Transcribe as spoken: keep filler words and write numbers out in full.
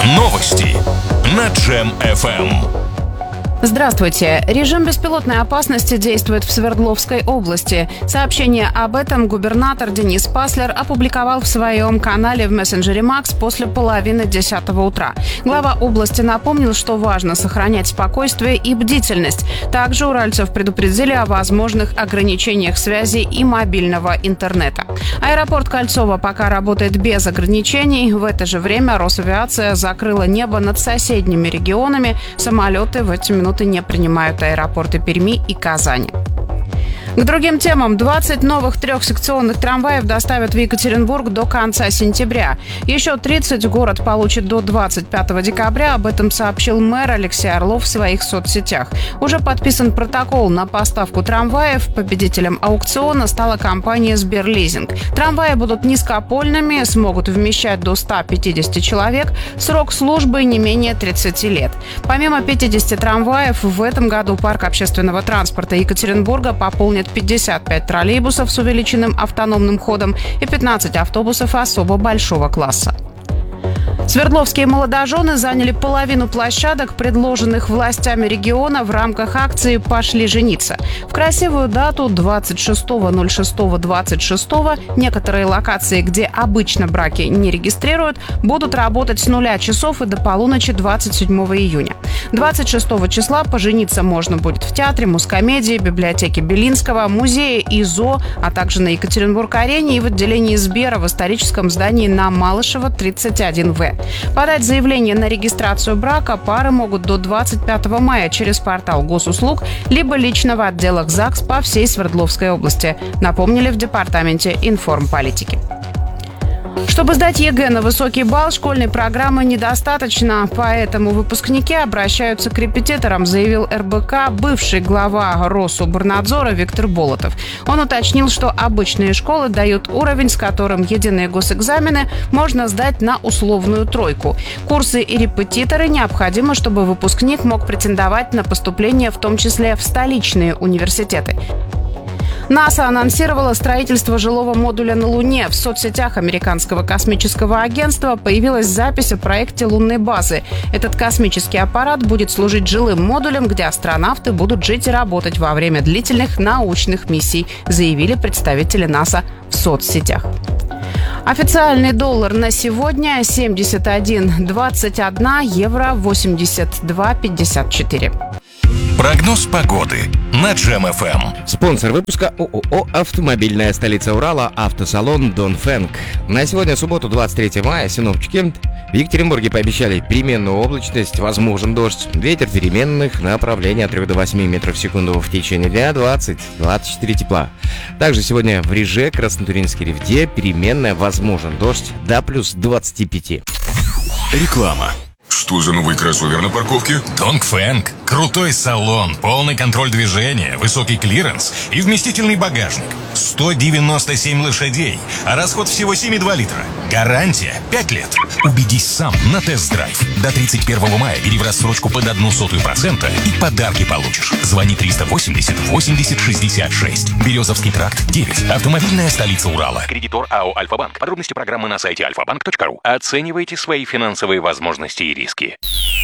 Новости на Джем эф эм. Здравствуйте. Режим беспилотной опасности действует в Свердловской области. Сообщение об этом губернатор Денис Паслер опубликовал в своем канале в мессенджере Макс после половины десятого утра. Глава области напомнил, что важно сохранять спокойствие и бдительность. Также уральцев предупредили о возможных ограничениях связи и мобильного интернета. Аэропорт Кольцово пока работает без ограничений. В это же время Росавиация закрыла небо над соседними регионами. Самолеты в эти минуты не принимают аэропорты Перми и Казани. К другим темам. двадцать новых трехсекционных трамваев доставят в Екатеринбург до конца сентября. Еще тридцать город получит до двадцать пятого декабря. Об этом сообщил мэр Алексей Орлов в своих соцсетях. Уже подписан протокол на поставку трамваев. Победителем аукциона стала компания «Сберлизинг». Трамваи будут низкопольными, смогут вмещать до ста пятидесяти человек. Срок службы не менее тридцати лет. Помимо пятидесяти трамваев, в этом году парк общественного транспорта Екатеринбурга пополнит пятьдесят пять троллейбусов с увеличенным автономным ходом и пятнадцать автобусов особо большого класса. Свердловские молодожены заняли половину площадок, предложенных властями региона в рамках акции «Пошли жениться». В красивую дату двадцать шестого ноль шестого двадцать шестого некоторые локации, где обычно браки не регистрируют, будут работать с нуля часов и до полуночи двадцать седьмого июня. двадцать шестого числа пожениться можно будет в театре, Мускомедии, библиотеке Белинского, музее ИЗО, а также на Екатеринбург-арене и в отделении Сбера в историческом здании на Малышева тридцать один вэ. Подать заявление на регистрацию брака пары могут до двадцать пятого мая через портал госуслуг, либо лично в отделах ЗАГС по всей Свердловской области, напомнили в департаменте информполитики. Чтобы сдать ЕГЭ на высокий балл, школьной программы недостаточно, поэтому выпускники обращаются к репетиторам, заявил эр бэ ка бывший глава Рособорнадзора Виктор Болотов. Он уточнил, что обычные школы дают уровень, с которым единые госэкзамены можно сдать на условную тройку. Курсы и репетиторы необходимы, чтобы выпускник мог претендовать на поступление, в том числе в столичные университеты. НАСА анонсировала строительство жилого модуля на Луне. В соцсетях американского космического агентства появилась запись о проекте лунной базы. Этот космический аппарат будет служить жилым модулем, где астронавты будут жить и работать во время длительных научных миссий, заявили представители НАСА в соцсетях. Официальный доллар на сегодня семьдесят один двадцать один, евро восемьдесят два пятьдесят четыре. Прогноз погоды на Джем эф эм. Спонсор выпуска ООО «Автомобильная столица Урала», автосалон «Донфэнг». На сегодня, субботу, двадцать третьего мая, синоптики в Екатеринбурге пообещали переменную облачность, возможен дождь, ветер переменных направлений от трёх до восьми метров в секунду, в течение дня двадцать - двадцать четыре тепла. Также сегодня в Реже, Краснотуринской Ревде переменная, возможен дождь до плюс двадцати пяти. Реклама. Что за новый кроссовер на парковке? Донфэнг. Крутой салон, полный контроль движения, высокий клиренс и вместительный багажник. сто девяносто семь лошадей, а расход всего семь и два литра. Гарантия пять лет. Убедись сам на тест-драйв. До тридцать первого мая бери в рассрочку под одну сотую процента и подарки получишь. Звони триста восемьдесят восемьдесят шестьдесят шесть. Березовский тракт девять. Автомобильная столица Урала. Кредитор АО «Альфа-банк». Подробности программы на сайте альфа банк точка ру. Оценивайте свои финансовые возможности и риски.